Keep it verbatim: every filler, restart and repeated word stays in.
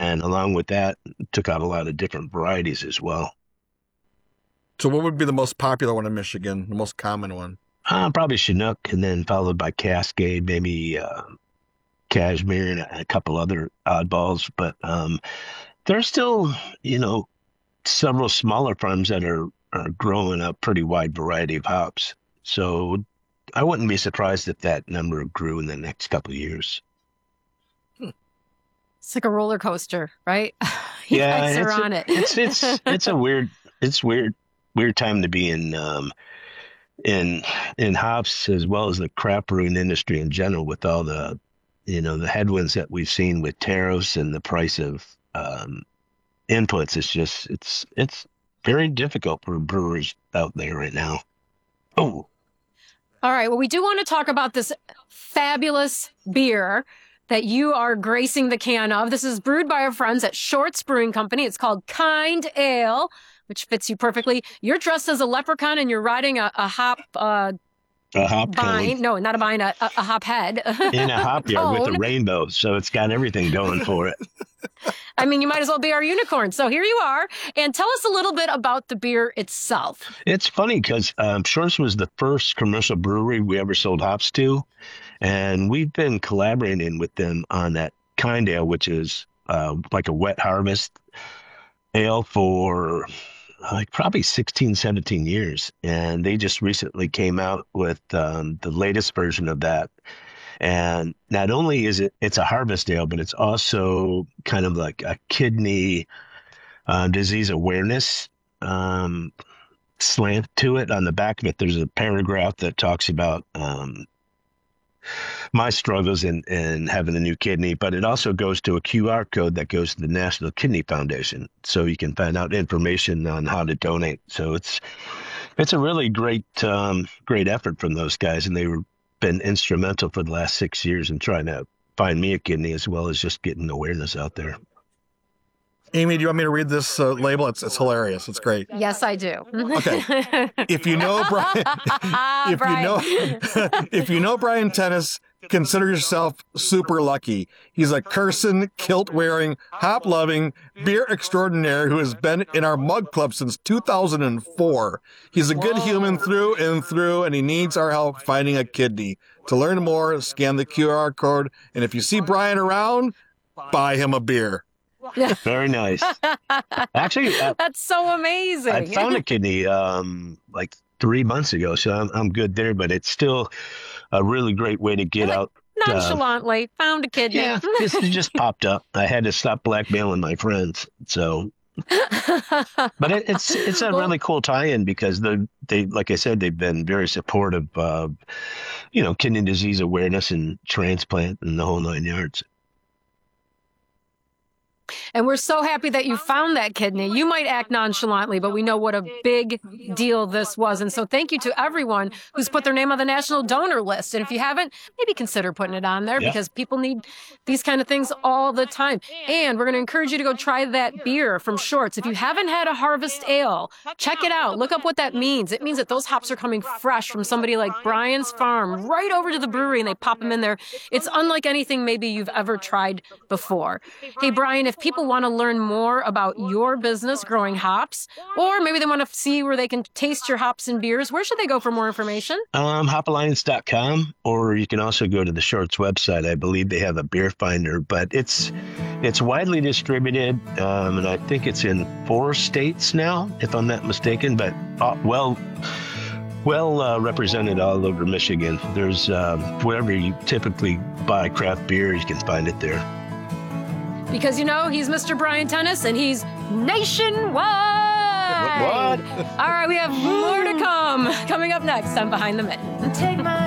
And along with that, took out a lot of different varieties as well. So what would be the most popular one in Michigan, the most common one? Uh, probably Chinook, and then followed by Cascade, maybe uh, Cashmere, and a, a couple other oddballs. But um, there's still, you know, several smaller farms that are, are growing a pretty wide variety of hops. So I wouldn't be surprised if that number grew in the next couple of years. It's like a roller coaster, right? You Yeah, guys are it's on a, it. it's it's it's a weird it's weird weird time to be in um in in hops as well as the craft brewing industry in general, with all the you know the headwinds that we've seen with tariffs and the price of um inputs. It's just it's it's very difficult for brewers out there right now. Oh, All right. Well, we do want to talk about this fabulous beer that you are gracing the can of. This is brewed by our friends at Shorts Brewing Company. It's called Kind Ale, which fits you perfectly. You're dressed as a leprechaun and you're riding a, a hop uh, a hop vine. cone No, not a vine, a, a a hop head. in a hop yard with a Cone. rainbow, so it's got everything going for it. I mean, you might as well be our unicorn. So here you are. And tell us a little bit about the beer itself. It's funny because um, Shorts was the first commercial brewery we ever sold hops to, and we've been collaborating with them on that Kind Ale, which is uh, like a wet harvest ale for like probably sixteen, seventeen years. And they just recently came out with um, the latest version of that. And not only is it, it's a harvest ale, but it's also kind of like a kidney uh, disease awareness um, slant to it. On the back of it, there's a paragraph that talks about um, my struggles in, in having a new kidney, but it also goes to a Q R code that goes to the National Kidney Foundation, so you can find out information on how to donate. So it's it's a really great um, great effort from those guys, and they were been instrumental for the last six years in trying to find me a kidney, as well as just getting awareness out there. Amy, do you want me to read this uh, label? It's it's hilarious. It's great. Yes, I do. Okay. If you know Brian, if Brian. you know, if you know Brian Tennis, consider yourself super lucky. He's a Curson, kilt-wearing, hop-loving, beer extraordinaire who has been in our mug club since two thousand four. He's a good human through and through, and he needs our help finding a kidney. To learn more, scan the Q R code, and if you see Brian around, buy him a beer. Very nice. Actually, I, That's so amazing. I found a kidney um, like three months ago, so I'm I'm good there. But it's still a really great way to get Like, out. Uh, Nonchalantly found a kidney. yeah, this it just popped up. I had to stop blackmailing my friends. So, but it, it's it's a Well- really cool tie-in because they they like I said, they've been very supportive of you know kidney disease awareness and transplant and the whole nine yards. And we're so happy that you found that kidney. You might act nonchalantly, but we know what a big deal this was. And so thank you to everyone who's put their name on the national donor list. And if you haven't, maybe consider putting it on there Yeah. because people need these kind of things all the time. And we're going to encourage you to go try that beer from Shorts. If you haven't had a harvest ale, check it out. Look up what that means. It means that those hops are coming fresh from somebody like Brian's farm right over to the brewery and they pop them in there. It's unlike anything maybe you've ever tried before. Hey, Brian, if people want to learn more about your business growing hops, or maybe they want to see where they can taste your hops and beers, where should they go for more information? Um, hop alliance dot com, or you can also go to the Shorts website. I believe they have a beer finder, but it's it's widely distributed, um, and I think it's in four states now, if I'm not mistaken. But uh, well, well uh, represented all over Michigan. There's um, wherever you typically buy craft beer, you can find it there. Because, you know, he's Mister Brian Tennis, and he's nationwide. What? All right, we have more to come. Coming up next on Behind the Mitten. Take my